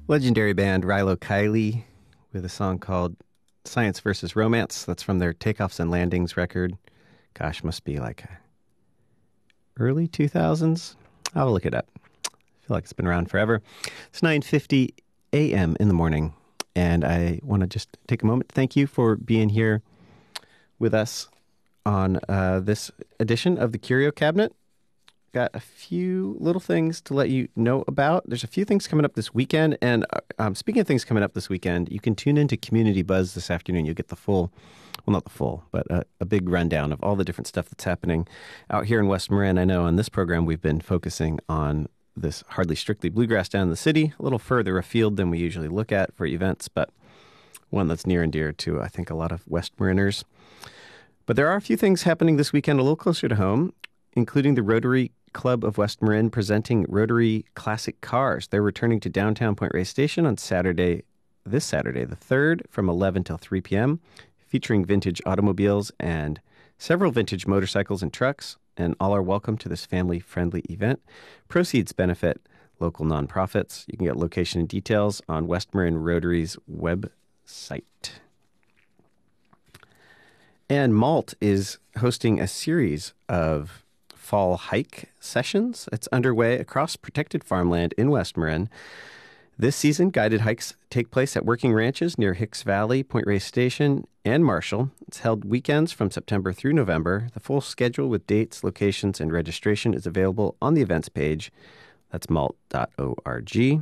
Legendary band Rilo Kiley with a song called Science versus Romance. That's from their Takeoffs and Landings record. Gosh, must be like early 2000s. I'll look it up. I feel like it's been around forever. It's 9:50 a.m. in the morning, and I want to just take a moment to thank you for being here with us on this edition of the Curio Cabinet. Got a few little things to let you know about. There's a few things coming up this weekend, and speaking of things coming up this weekend, you can tune into Community Buzz this afternoon. You'll get the full, well, not the full, but a big rundown of all the different stuff that's happening out here in West Marin. I know on this program we've been focusing on this Hardly Strictly Bluegrass down in the city, a little further afield than we usually look at for events, but one that's near and dear to, I think, a lot of West Mariners. But there are a few things happening this weekend a little closer to home, including the Rotary Club of West Marin presenting Rotary Classic Cars. They're returning to downtown Point Reyes Station on this Saturday, the 3rd, from 11 till 3 p.m., featuring vintage automobiles and several vintage motorcycles and trucks, and all are welcome to this family-friendly event. Proceeds benefit local nonprofits. You can get location and details on West Marin Rotary's website. And Malt is hosting a series of fall hike sessions. It's underway across protected farmland in West Marin. This season, guided hikes take place at working ranches near Hicks Valley, Point Reyes Station, and Marshall. It's held weekends from September through November. The full schedule with dates, locations, and registration is available on the events page. That's malt.org.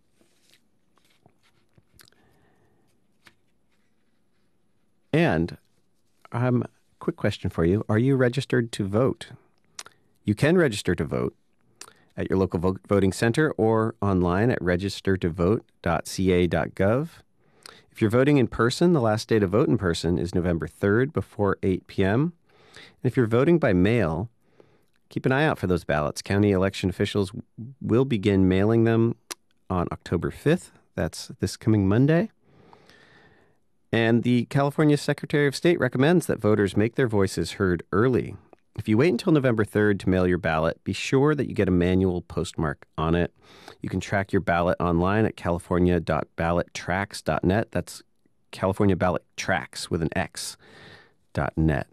And quick question for you. Are you registered to vote? You can register to vote at your local voting center or online at registertovote.ca.gov. If you're voting in person, the last day to vote in person is November 3rd before 8 p.m. And if you're voting by mail, keep an eye out for those ballots. County election officials will begin mailing them on October 5th. That's this coming Monday. And the California Secretary of State recommends that voters make their voices heard early. If you wait until November 3rd to mail your ballot, be sure that you get a manual postmark on it. You can track your ballot online at california.ballottracks.net. That's California Ballot Tracks with an X.net.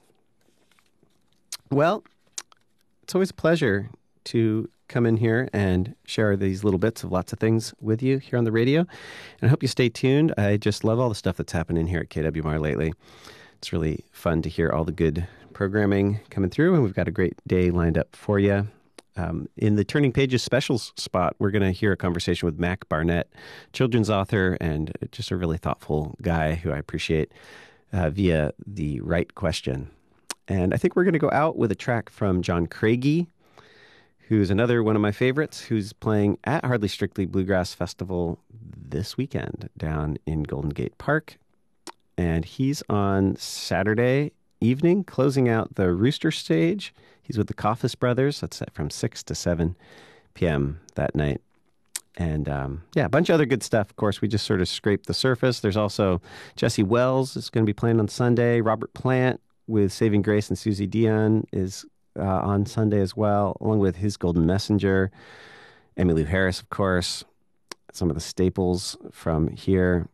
Well, it's always a pleasure to come in here and share these little bits of lots of things with you here on the radio. And I hope you stay tuned. I just love all the stuff that's happening here at KWMR lately. It's really fun to hear all the good programming coming through, and we've got a great day lined up for you. In the Turning Pages specials spot, we're going to hear a conversation with Mac Barnett, children's author and just a really thoughtful guy who I appreciate via the right question. And I think we're going to go out with a track from John Craigie, who's another one of my favorites, who's playing at Hardly Strictly Bluegrass Festival this weekend down in Golden Gate Park. And he's on Saturday evening, closing out the Rooster stage. He's with the Coffis Brothers. That's from 6 to 7 p.m. that night. And a bunch of other good stuff. Of course, we just sort of scraped the surface. There's also Jesse Wells is going to be playing on Sunday. Robert Plant with Saving Grace and Susie Dion is on Sunday as well, along with his Golden Messenger. Emmylou Harris, of course. Some of the staples from here.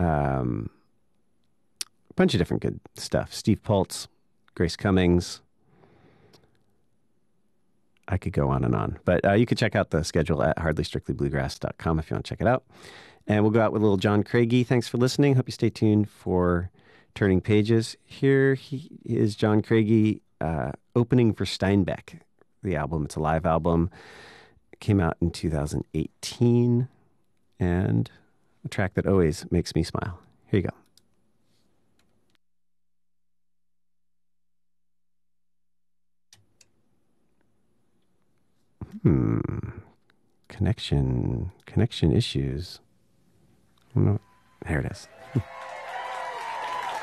Bunch of different good stuff. Steve Pultz, Grace Cummings. I could go on and on. But you could check out the schedule at hardlystrictlybluegrass.com if you want to check it out. And we'll go out with a little John Craigie. Thanks for listening. Hope you stay tuned for Turning Pages. Here is John Craigie opening for Steinbeck, the album. It's a live album. It came out in 2018. And a track that always makes me smile. Here you go. Connection issues. Oh, no. There it is.